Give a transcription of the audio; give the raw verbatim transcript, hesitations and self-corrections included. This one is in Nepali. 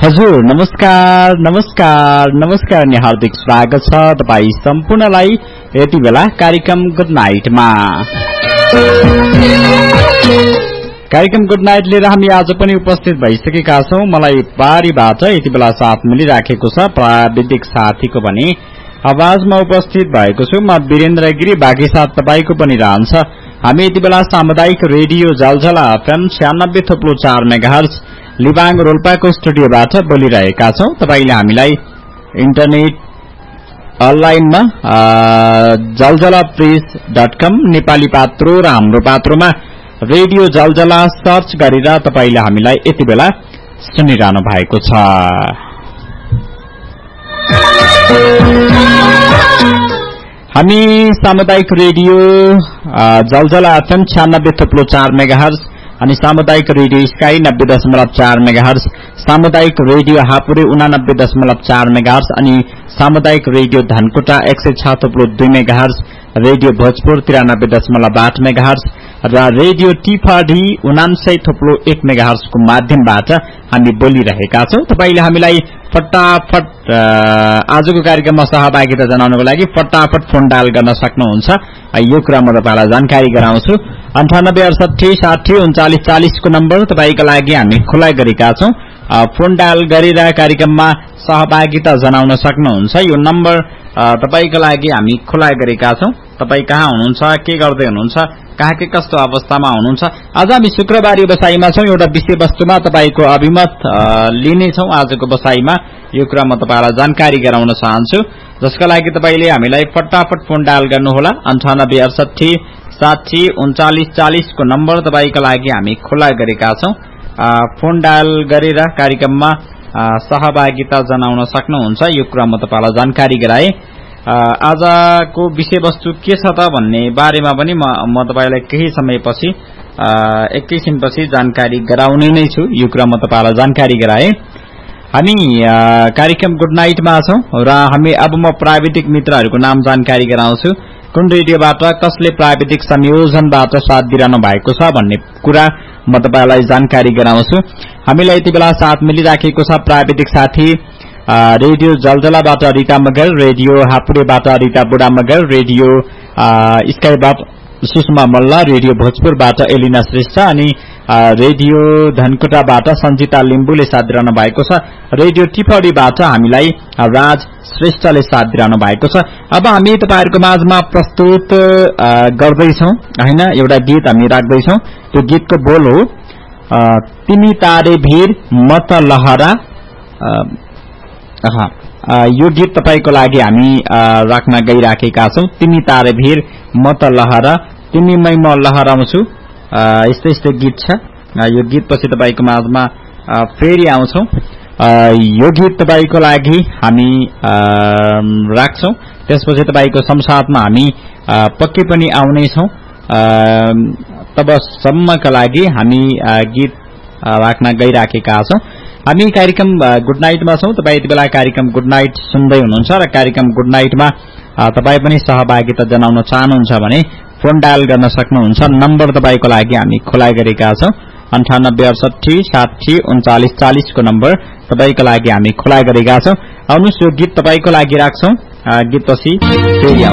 हजुर नमस्कार नमस्कार नमस्कार अनि हार्दिक स्वागत छ तपाई सम्पूर्णलाई यति बेला कार्यक्रम गुड नाइटमा। कार्यक्रम गुड नाइट लिएर हामी आज पनि उपस्थित भइसकेका छौं। मलाई बारीबाट यति बेला साथ मिलिराखेको छ प्राविधिक साथीको पनि आवाजमा उपस्थित भएको छु म वीरेन्द्र गिरी। बाँकी साथ तपाईको पनि रहन्छ। हामी यति बेला सामुदायिक रेडियो जलजला एफएम छयानब्बे थोप्लो चार मेगाहर्ज लिबाङ रोल्पाको स्टुडियोबाट बोलिरहेका छौं। तपाईले हामीलाई इन्टरनेट अनलाइनमा जलजला प्रेस डट कम नेपाली पात्रो र हाम्रो पात्रोमा रेडियो जलजला सर्च गरेर तपाईले हामीलाई यति बेला सुनिरहनु भएको छ। हामी सामुदायिक रेडियो जलजला एफएम छयानब्बे थोप्लो चार मेगाहर्ज अनि सामुदायिक रेडियो स्काई नब्बे दशमलव चार मेगाहर्ज, सामुदायिक रेडियो हापुरे उनानब्बे दशमलव चार मेगाहर्ज अनि सामुदायिक रेडियो धनकुटा एक सय छ थोप्लो दुई मेगाहर्ज, रेडियो भोजपुर तिरानब्बे दशमलव आठ मेगाहर्ज र रेडियो टिफाडी उनान्सय थोप्लो एक मेगाहर्जको माध्यमबाट हामी बोलिरहेका छौं। तपाईले हामीलाई फटाफट आजको कार्यक्रममा सहभागिता जनाउनको लागि फटाफट फोन डायल गर्न सक्नुहुन्छ। यो कुरा म तपाईलाई जानकारी गराउँछु। अन्ठानब्बे अडसठी साठी उन्चालिस चालिस को नम्बर तपाईका लागि हामी खुला गरेका छौं। फोन डायल गरेर कार्यक्रममा सहभागिता जनाउन सक्नुहुन्छ। यो नम्बर तपाईका लागि हामी खुला गरेका छौं। तपाई कहाँ हुनुहुन्छ, के गर्दै हुनुहुन्छ, कहाँ के कस्तो अवस्थामा हुनुहुन्छ। आज हामी शुक्रबारी बसाइमा छौं। एउटा विषयवस्तुमा तपाईको अभिमत लिने छौं। आजको बसाइमा यो कुरा म तपाईलाई जानकारी गराउन चाहन्छु, जसका लागि तपाईले हामीलाई फटाफट फोन डायल गर्नुहोला। अन्ठानब्बे अडसठी साठी उन्चालिस चालिस को नम्बर तपाईका लागि हामी खुला गरेका छौं। फोन डायल गरेर कार्यक्रममा सहभागिता जनाउन सक्नुहुन्छ। यो कुरा म तपाईलाई जानकारी गराए। आजको विषयवस्तु के छ त भन्ने बारेमा पनि म म तपाईलाई केही समयपछि एकैछिनपछि जानकारी गराउने नै छु। यो कुरा म तपाईलाई जानकारी गराए। हामी कार्यक्रम गुड नाइटमा छौं र हामी अब म प्राविधिक मित्रहरूको नाम जानकारी गराउँछु। कुन रेडियोबाट कसले प्राविधिक संयोजनबाट साथ दिइरहनु भएको छ भन्ने कुरा म तपाईलाई जानकारी गराउँछु। हामीलाई यति बेला साथ मिलिराखेको छ प्राविधिक साथी रेडियो जलजलाबाट रिता मगर, रेडियो हापुरेबाट रिता बुढा मगर, रेडियो स्काईबाट सुषमा मल्ल, रेडियो भोजपुरबाट एलिना श्रेष्ठ अनि रेडियो धनकुटाबाट सञ्जिता लिम्बुले साथ दिइरहनु भएको छ। रेडियो टिफडीबाट हामीलाई राज श्रेष्ठले साथ दिइरहनु भएको छ। अब हामी तपाईहरुको माझमा प्रस्तुत गर्दैछौं हैन, एउटा गीत हामी राख्दैछौं। त्यो गीतको बोल हो तिमी तारे भीर म त लहरा। अहा यो गीत तपाईको लागि हामी राख्न गइराखेका छौं। तिमी तारे भीर म त लहरा, तिमीमै म लहराउँछु। यस्तै यस्तै गीत छ। यो गीत पछि तपाईको माझमा फेरि आउँछौं। यो गीत तपाईको लागि हामी राख्छौं। त्यसपछि तपाईको संसारमा हामी पक्कै पनि आउने छौं। तबसम्मका लागि हामी गीत राख्न गइराखेका छौं। हामी कार्यक्रम गुड नाइटमा छौं। तपाई यति बेला कार्यक्रम गुड नाइट सुन्दै हुनुहुन्छ र कार्यक्रम गुड नाइटमा तपाई पनि सहभागिता जनाउन चाहनुहुन्छ भने फोन डायल गर्न सक्नुहुन्छ। नम्बर तपाईको लागि हामी खुला गरेका छौं। अन्ठानब्बे अडसठी साठी उन्चालिस चालिस को नम्बर तपाईको लागि हामी खुला गरेका छौं। आउनुस् यो गीत तपाईको लागि राख्छौं। गीत पछि फेरि